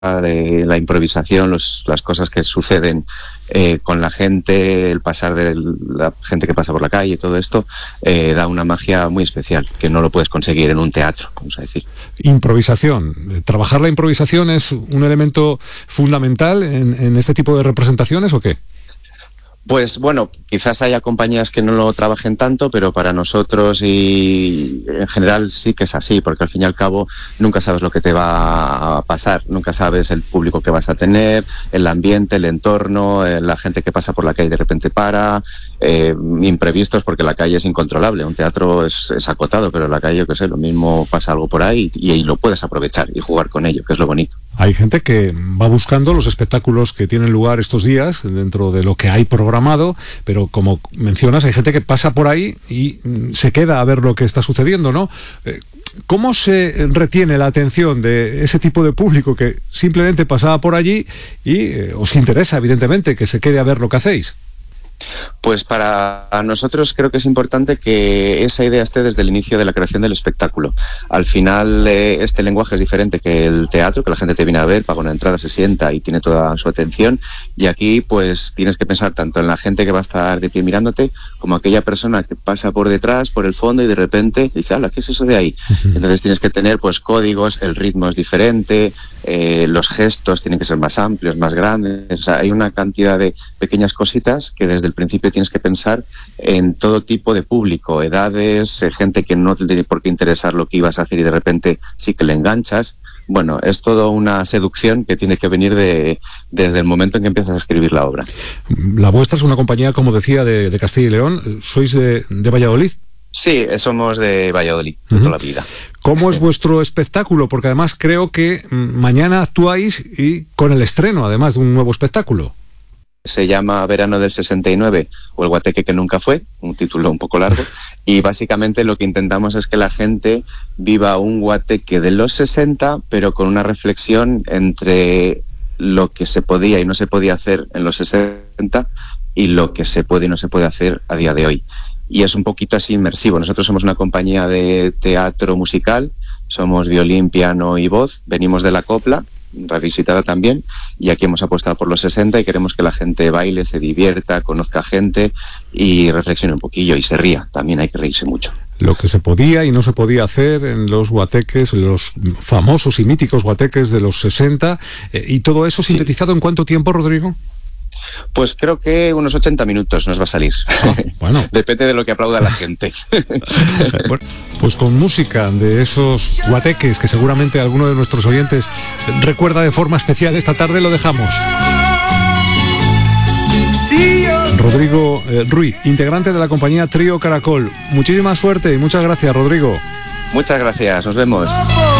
la improvisación, las cosas que suceden con la gente, el pasar de la gente que pasa por la calle, todo esto da una magia muy especial que no lo puedes conseguir en un teatro, vamos a decir. Improvisación. ¿Trabajar la improvisación es un elemento fundamental en este tipo de representaciones o qué? Pues bueno, quizás haya compañías que no lo trabajen tanto, pero para nosotros y en general sí que es así, porque al fin y al cabo nunca sabes lo que te va a pasar, nunca sabes el público que vas a tener, el ambiente, el entorno, la gente que pasa por la calle de repente para, imprevistos porque la calle es incontrolable, un teatro es acotado, pero en la calle, yo qué sé, lo mismo pasa algo por ahí y lo puedes aprovechar y jugar con ello, que es lo bonito. Hay gente que va buscando los espectáculos que tienen lugar estos días dentro de lo que hay programado, pero como mencionas, hay gente que pasa por ahí y se queda a ver lo que está sucediendo, ¿no? ¿Cómo se retiene la atención de ese tipo de público que simplemente pasaba por allí y os interesa, evidentemente, que se quede a ver lo que hacéis? Pues para nosotros creo que es importante que esa idea esté desde el inicio de la creación del espectáculo. Al final este lenguaje es diferente que el teatro, que la gente te viene a ver, paga una entrada, se sienta y tiene toda su atención, y aquí pues tienes que pensar tanto en la gente que va a estar de pie mirándote como aquella persona que pasa por detrás, por el fondo y de repente dice, ¡hala! ¿Qué es eso de ahí? Entonces tienes que tener pues códigos, el ritmo es diferente, los gestos tienen que ser más amplios, más grandes, o sea, hay una cantidad de pequeñas cositas que desde el principio tienes que pensar en todo tipo de público, edades, gente que no te tiene por qué interesar lo que ibas a hacer y de repente sí que le enganchas. Bueno, es toda una seducción que tiene que venir desde el momento en que empiezas a escribir la obra. La vuestra es una compañía, como decía, de Castilla y León. ¿Sois de Valladolid? Sí, somos de Valladolid, de toda la vida. ¿Cómo es vuestro espectáculo? Porque además creo que mañana actuáis y con el estreno, además de un nuevo espectáculo. Se llama Verano del 69 o El Guateque que nunca fue, un título un poco largo, y básicamente lo que intentamos es que la gente viva un guateque de los 60, pero con una reflexión entre lo que se podía y no se podía hacer en los 60 y lo que se puede y no se puede hacer a día de hoy. Y es un poquito así inmersivo. Nosotros somos una compañía de teatro musical, somos violín, piano y voz, venimos de la copla, revisitada también, y aquí hemos apostado por los 60 y queremos que la gente baile, se divierta, conozca gente y reflexione un poquillo y se ría, también hay que reírse mucho. Lo que se podía y no se podía hacer en los guateques, los famosos y míticos guateques de los 60, y todo eso sintetizado, ¿en cuánto tiempo, Rodrigo? Pues creo que unos 80 minutos nos va a salir. Bueno. Depende de lo que aplauda la gente. Bueno, pues con música de esos guateques que seguramente alguno de nuestros oyentes recuerda de forma especial esta tarde, lo dejamos. Rodrigo Ruiz, integrante de la compañía Trío Caracol. Muchísima suerte y muchas gracias, Rodrigo. Muchas gracias, nos vemos.